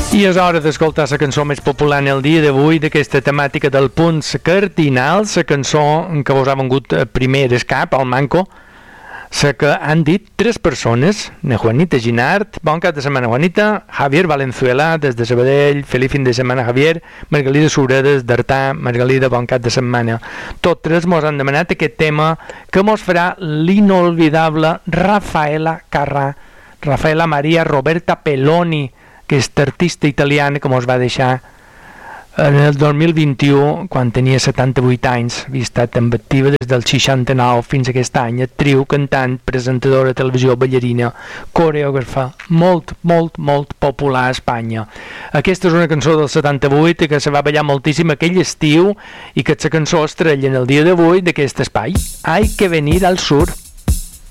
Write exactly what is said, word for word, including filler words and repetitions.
I és hora d'escoltar la cançó més popular el dia d'avui d'aquesta temàtica del punts cardinals, la cançó que vos ha vengut primer del cap, al manco, la que han dit tres persones, na Juanita Ginart, bon cap de setmana Juanita, Javier Valenzuela des de Sabadell, feliç fin de setmana Javier, Margalida Sobredes d'Artà, Margalida, bon cap de setmana. Tots tres mos han demanat aquest tema que mos farà l'inolvidable Rafaela Carrà, Rafaela Maria Roberta Peloni, aquesta artista italiana que mos va deixar en el dos mil vint-i-u, quan tenia setanta-vuit anys. Havia estat amb activa des del seixanta-nou fins a aquest any, actriu, cantant, presentadora de televisió, ballarina, coreògrafa, molt, molt, molt popular a Espanya. Aquesta és una cançó del setanta-vuit que se va ballar moltíssim aquell estiu i que la cançó estrella en el dia d'avui d'aquest espai. Hay que venir al sur.